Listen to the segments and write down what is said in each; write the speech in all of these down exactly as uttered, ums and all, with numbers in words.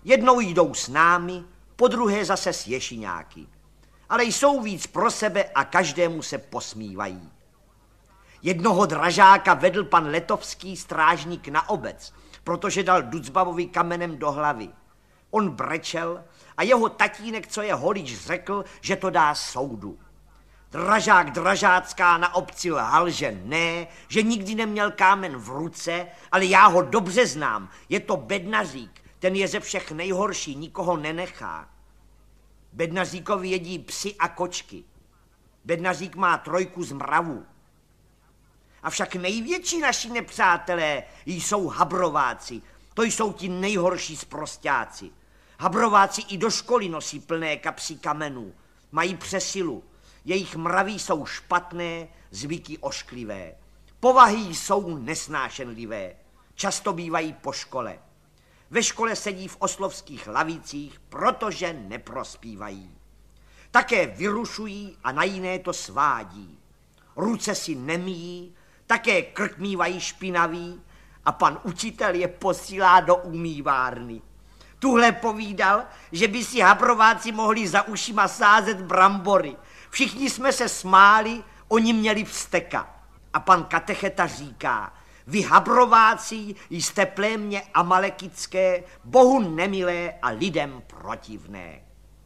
Jednou jdou s námi, podruhé zase s ješiňáky. Ale jsou víc pro sebe a každému se posmívají. Jednoho dražáka vedl pan Letovský strážník na obec, protože dal Ducbavovi kamenem do hlavy. On brečel a jeho tatínek, co je holič, řekl, že to dá soudu. Dražák Dražácká na obci lhal, že ne, že nikdy neměl kámen v ruce, ale já ho dobře znám, je to bednařík, ten je ze všech nejhorší, nikoho nenechá. Bednaříkovi jedí psi a kočky. Bednařík má trojku z mravů. Avšak největší naši nepřátelé jsou habrováci, to jsou ti nejhorší sprosťáci. Habrováci i do školy nosí plné kapsy kamenů, mají přesilu. Jejich mraví jsou špatné, zvyky ošklivé. Povahy jsou nesnášenlivé, často bývají po škole. Ve škole sedí v oslovských lavicích, protože neprospívají. Také vyrušují a na jiné to svádí. Ruce si nemíjí, také krk mívají špinavý a pan učitel je posílá do umývárny. Tuhle povídal, že by si habrováci mohli za ušima sázet brambory. Všichni jsme se smáli, oni měli vzteka. A pan katecheta říká, vy habrováci jste plémě amalekické, Bohu nemilé a lidem protivné.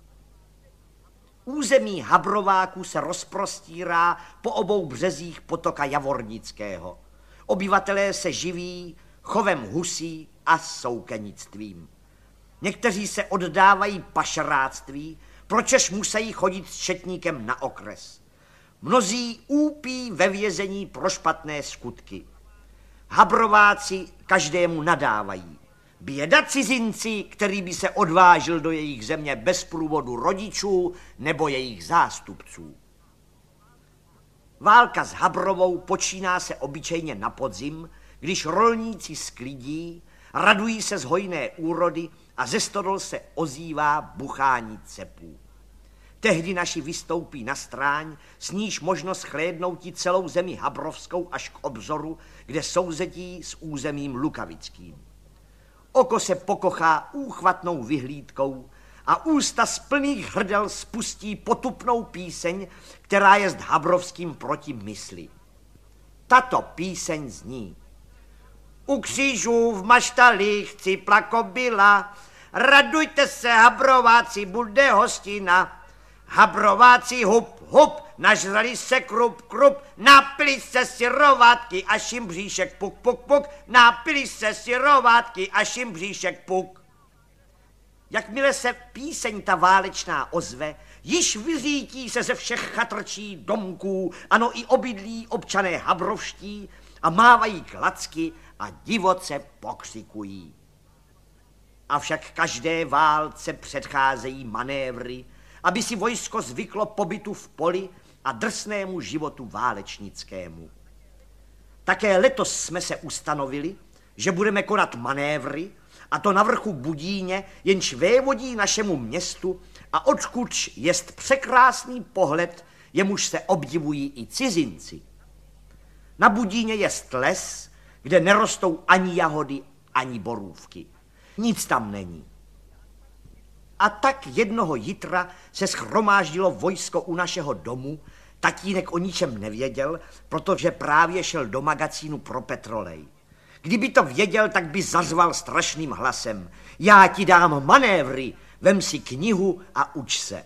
Území habrováků se rozprostírá po obou březích potoka Javornického. Obyvatelé se živí chovem husí a soukenictvím. Někteří se oddávají pašeráctví, pročež musí chodit s četníkem na okres. Mnozí úpí ve vězení pro špatné skutky. Habrováci každému nadávají. Běda cizinci, který by se odvážil do jejich země bez průvodu rodičů nebo jejich zástupců. Válka s Habrovou počíná se obyčejně na podzim, když rolníci sklidí, radují se z hojné úrody a ze stodol se ozývá buchání cepů. Tehdy naši vystoupí na stráň, s níž možno shlédnout celou zemi habrovskou až k obzoru, kde sousedí s územím lukavickým. Oko se pokochá úchvatnou vyhlídkou a ústa z plných hrdel spustí potupnou píseň, která je s habrovským proti mysli. Tato píseň zní: U křížů v maštalích cipla kobila, radujte se, habrováci, bude hostina. Habrováci hup, hup, nažrali se krup, krup, napili se syrovátky, až jim bříšek puk, puk, puk, napili se syrovátky, až jim bříšek puk. Jakmile se píseň ta válečná ozve, již vyřítí se ze všech chatrčí domků, ano i obydlí občané habrovští a mávají klacky a divoce pokřikují. Avšak každé válce předcházejí manévry, aby si vojsko zvyklo pobytu v poli a drsnému životu válečnickému. Také letos jsme se ustanovili, že budeme konat manévry, a to na vrchu Budíně, jenž vévodí našemu městu a odkud jest překrásný pohled, jemuž se obdivují i cizinci. Na Budíně jest les, kde nerostou ani jahody, ani borůvky. Nic tam není. A tak jednoho jitra se shromáždilo vojsko u našeho domu, tatínek o ničem nevěděl, protože právě šel do magazínu pro petrolej. Kdyby to věděl, tak by zařval strašným hlasem: já ti dám manévry, vem si knihu a uč se.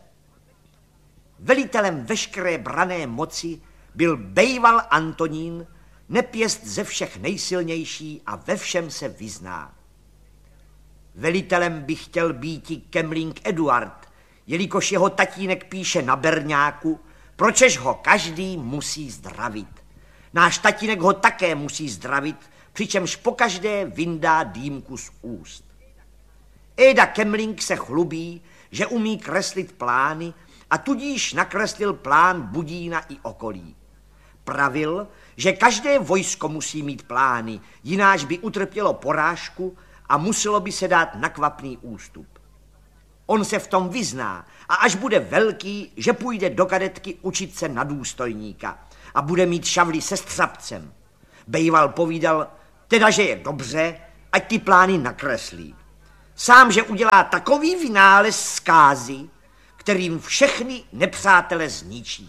Velitelem veškeré branné moci byl bejval Antonín, nepěst ze všech nejsilnější a ve všem se vyzná. Velitelem by chtěl býti Kemling Eduard, jelikož jeho tatínek píše na berňáku, pročež ho každý musí zdravit. Náš tatínek ho také musí zdravit, přičemž pokaždé vyndá dýmku z úst. Eda Kemling se chlubí, že umí kreslit plány a tudíž nakreslil plán Budína i okolí. Pravil, že každé vojsko musí mít plány, jináč by utrpělo porážku a muselo by se dát na kvapný ústup. On se v tom vyzná a až bude velký, že půjde do kadetky učit se na důstojníka a bude mít šavli se střapcem. Bejval povídal, teda, že je dobře, ať ty plány nakreslí. Sám, že udělá takový vynález zkázy, kterým všechny nepřátele zničí.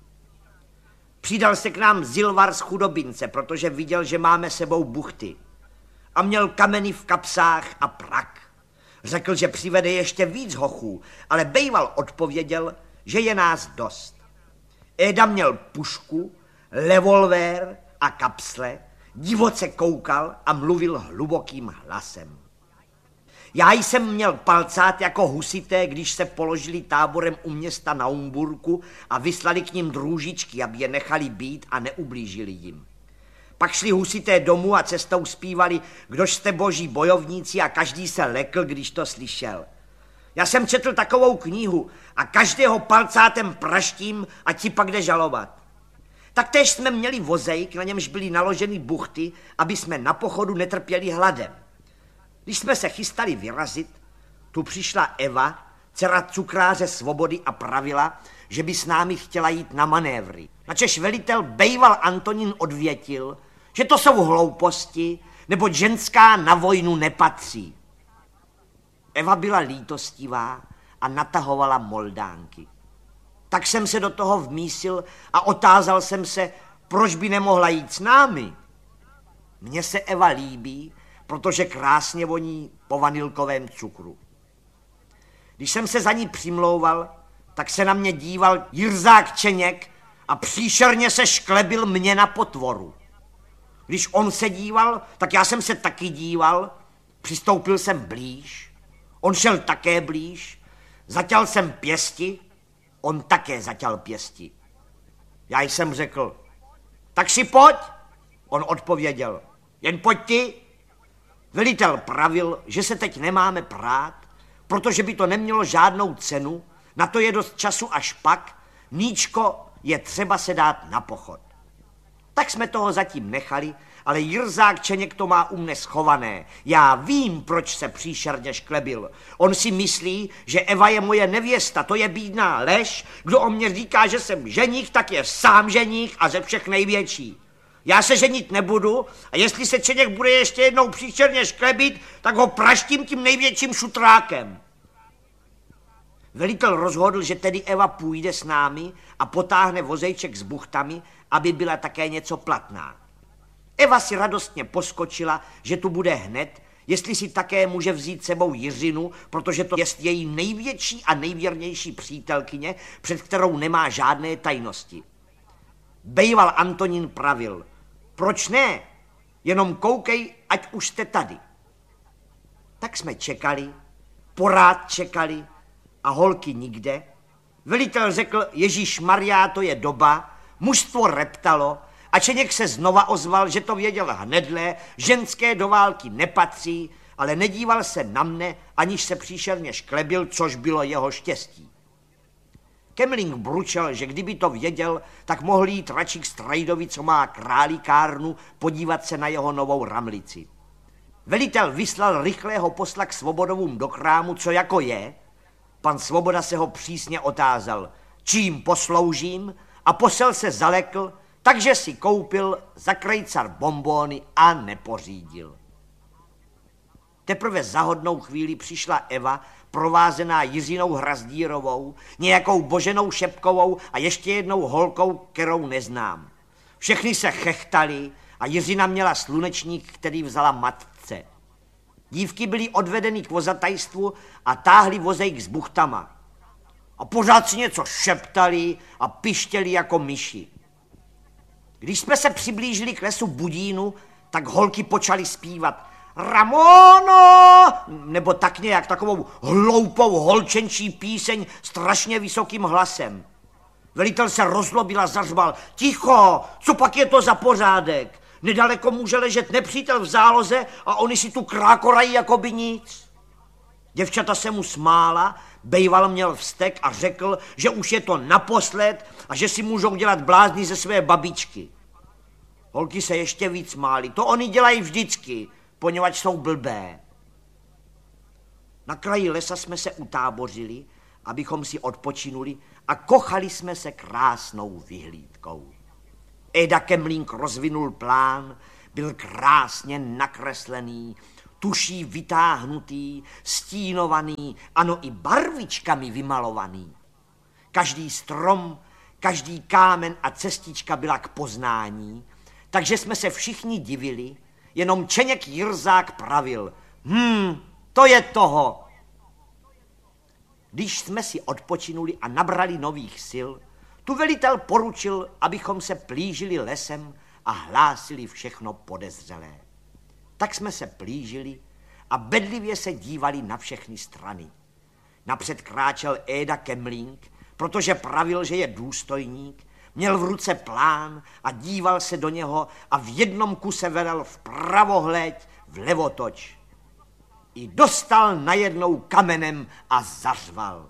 Přidal se k nám Zilvar z Chudobince, protože viděl, že máme sebou buchty. A měl kameny v kapsách a prak. Řekl, že přivede ještě víc hochů, ale bejval odpověděl, že je nás dost. Éda měl pušku, revolvér a kapsle, divoce koukal a mluvil hlubokým hlasem. Já jsem měl palcát jako husité, když se položili táborem u města na Umburku a vyslali k ním drůžičky, aby je nechali být a neublížili jim. Pak šli husité domů a cestou zpívali, kdož jste boží bojovníci, a každý se lekl, když to slyšel. Já jsem četl takovou knihu a každého palcátem praštím a ti pak jde žalovat. Taktéž jsme měli vozejk, na němž byly naloženy buchty, aby jsme na pochodu netrpěli hladem. Když jsme se chystali vyrazit, tu přišla Eva, dcera cukráře Svobody, a pravila, že by s námi chtěla jít na manévry. Načež velitel bejval Antonín odvětil, že to jsou hlouposti, neboť ženská na vojnu nepatří. Eva byla lítostivá a natahovala moldánky. Tak jsem se do toho vmísil a otázal jsem se, proč by nemohla jít s námi. Mně se Eva líbí, protože krásně voní po vanilkovém cukru. Když jsem se za ní přimlouval, tak se na mě díval Jirzák Čeněk a příšerně se šklebil mě na potvoru. Když on se díval, tak já jsem se taky díval, přistoupil jsem blíž, on šel také blíž, zaťal jsem pěsti, on také zaťal pěsti. Já jsem řekl, tak si pojď, on odpověděl, jen pojď ty. Velitel pravil, že se teď nemáme prát, protože by to nemělo žádnou cenu, na to je dost času až pak, níčko je třeba se dát na pochod. Tak jsme toho zatím nechali, ale Jirzák Čeněk to má u mne schované. Já vím, proč se příšerně šklebil. On si myslí, že Eva je moje nevěsta, to je bídná lež. Kdo o mě říká, že jsem ženich, tak je sám ženich a ze všech největší. Já se ženit nebudu a jestli se Čeněk bude ještě jednou příšerně šklebit, tak ho praštím tím největším šutrákem. Velitel rozhodl, že tedy Eva půjde s námi a potáhne vozejček s buchtami, aby byla také něco platná. Eva si radostně poskočila, že tu bude hned, jestli si také může vzít sebou Jiřinu, protože to je její největší a nejvěrnější přítelkyně, před kterou nemá žádné tajnosti. Bejval Antonín pravil, proč ne, jenom koukej, ať už jste tady. Tak jsme čekali, porád čekali a holky nikde. Velitel řekl, Ježíšmarjá, to je doba, mužstvo reptalo a Čeněk se znova ozval, že to věděl hnedle, ženské do války nepatří, ale nedíval se na mne, aniž se příšerně šklebil, což bylo jeho štěstí. Kemling bručel, že kdyby to věděl, tak mohl jít radši k Strajdovi, co má králíkárnu, podívat se na jeho novou ramlici. Velitel vyslal rychlého posla k Svobodovům do krámu, co jako je. Pan Svoboda se ho přísně otázal, čím posloužím, a posel se zalekl, takže si koupil za krejcar bonbóny a nepořídil. Teprve za hodnou chvíli přišla Eva, provázená Jiřinou Hrazdírovou, nějakou Boženou Šepkovou a ještě jednou holkou, kterou neznám. Všechny se chechtali a Jiřina měla slunečník, který vzala matce. Dívky byly odvedeny k vozatajstvu a táhly vozejk s buchtama. A pořád si něco šeptali a pištěli jako myši. Když jsme se přiblížili k lesu Budínu, tak holky počaly zpívat Ramono, nebo tak nějak, takovou hloupou holčenčí píseň strašně vysokým hlasem. Velitel se rozlobil a zařval, ticho, co pak je to za pořádek? Nedaleko může ležet nepřítel v záloze a oni si tu krákorají jako by nic. Děvčata se mu smála, bejval měl vztek a řekl, že už je to naposled a že si můžou dělat blázni ze své babičky. Holky se ještě víc smály, to oni dělají vždycky, poněvadž jsou blbé. Na kraji lesa jsme se utábořili, abychom si odpočinuli a kochali jsme se krásnou vyhlídkou. Éda Kemling rozvinul plán, byl krásně nakreslený, tuší vytáhnutý, stínovaný, ano i barvičkami vymalovaný. Každý strom, každý kámen a cestička byla k poznání, takže jsme se všichni divili, jenom Čeněk Jirzák pravil, hm, to je toho. Když jsme si odpočinuli a nabrali nových sil, tu velitel poručil, abychom se plížili lesem a hlásili všechno podezřelé. Tak jsme se plížili a bedlivě se dívali na všechny strany. Napřed kráčel Éda Kemlík, protože pravil, že je důstojník, měl v ruce plán a díval se do něho a v jednom kuse velel vpravohleď, vlevotoč. I dostal najednou kamenem a zařval.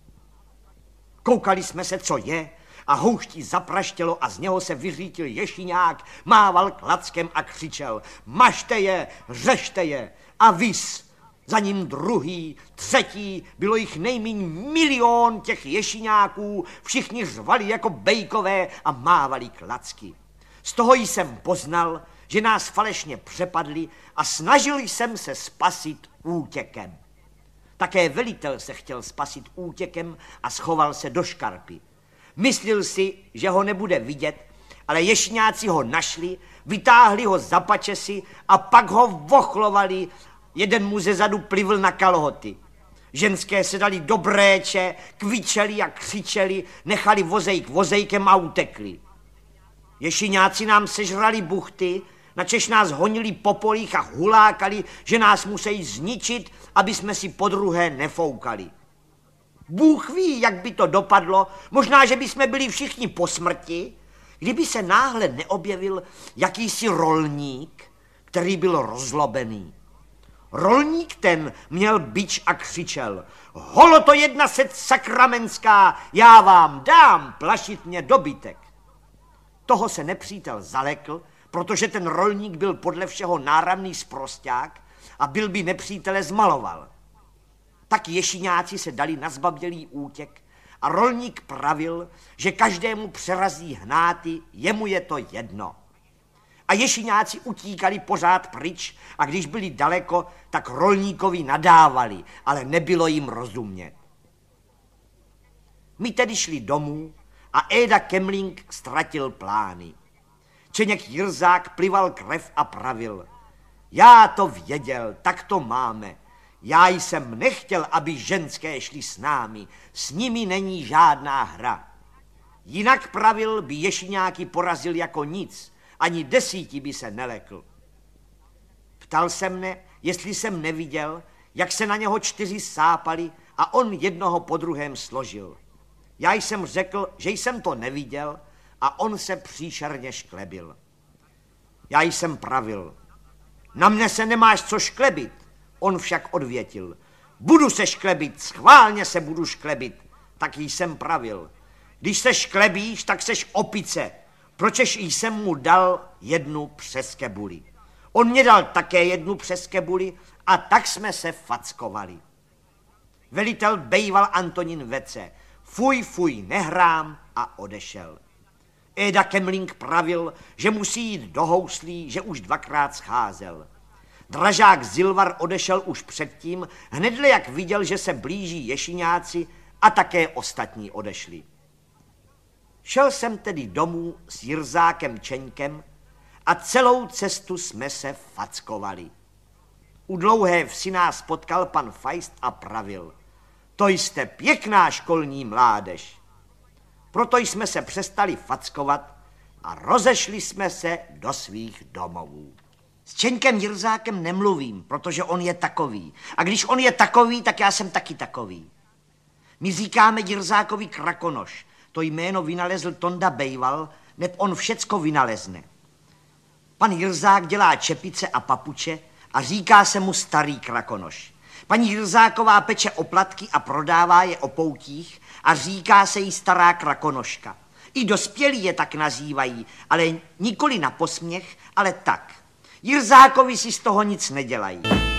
Koukali jsme se, co je, a houští zapraštělo a z něho se vyřítil ješiňák, mával klackem a křičel, mažte je, řešte je a vis. Za ním druhý, třetí, bylo jich nejmíň milion těch ješiňáků, všichni řvali jako bejkové a mávali klacky. Z toho jsem poznal, že nás falešně přepadli a snažil jsem se spasit útěkem. Také velitel se chtěl spasit útěkem a schoval se do škarpy. Myslil si, že ho nebude vidět, ale ješiňáci ho našli, vytáhli ho za pačesy a pak ho vochlovali. Jeden mu ze zadu plivl na kalhoty. Ženské se dali do bréče, kvičeli a křičeli, nechali vozejk vozejkem a utekli. Ješiňáci nám sežrali buchty, načež nás honili po polích a hulákali, že nás musí zničit, aby jsme si podruhé nefoukali. Bůh ví, jak by to dopadlo, možná, že by jsme byli všichni po smrti, kdyby se náhle neobjevil jakýsi rolník, který byl rozlobený. Rolník ten měl bič a křičel, holo to jedna set sakramenská, já vám dám plašit mě dobytek. Toho se nepřítel zalekl, protože ten rolník byl podle všeho náramný sprosťák a byl by nepřítele zmaloval. Tak ješiňáci se dali na zbabělý útěk a rolník pravil, že každému přerazí hnáty, jemu je to jedno. A ješiňáci utíkali pořád pryč a když byli daleko, tak rolníkovi nadávali, ale nebylo jim rozumět. My tedy šli domů a Éda Kemlík ztratil plány. Čeněk Jirzák plival krev a pravil, já to věděl, tak to máme. Já jsem nechtěl, aby ženské šly s námi, s nimi není žádná hra. Jinak pravil, by ješiňáky porazil jako nic, ani desíti by se nelekl. Ptal se mne, jestli jsem neviděl, jak se na něho čtyři sápali a on jednoho po druhém složil. Já jsem řekl, že jsem to neviděl a on se příšerně šklebil. Já jsem pravil, na mne se nemáš co šklebit. On však odvětil, budu se šklebit, schválně se budu šklebit. Tak jsem pravil, když se šklebíš, tak seš opice, pročež jsem mu dal jednu přes kebuli. On mě dal také jednu přes kebuli a tak jsme se fackovali. Velitel bejval Antonín Vece, fuj, fuj, nehrám a odešel. Éda Kemlík pravil, že musí jít do houslí, že už dvakrát scházel. Dražák Zilvar odešel už předtím, hnedle jak viděl, že se blíží ješiňáci a také ostatní odešli. Šel jsem tedy domů s Jirzákem Čeňkem a celou cestu jsme se fackovali. U dlouhé vsi nás potkal pan Fajst a pravil, to jste pěkná školní mládež. Proto jsme se přestali fackovat a rozešli jsme se do svých domovů. S Čeňkem Jirzákem nemluvím, protože on je takový. A když on je takový, tak já jsem taky takový. My říkáme Jirzákovi Krakonoš. To jméno vynalezl Tonda Bejval, neb on všecko vynalezne. Pan Jirzák dělá čepice a papuče a říká se mu Starý Krakonoš. Paní Jirzáková peče oplatky a prodává je o poutích a říká se jí Stará Krakonoška. I dospělí je tak nazývají, ale nikoli na posměch, ale tak. Jirzákovi si z toho nic nedělají.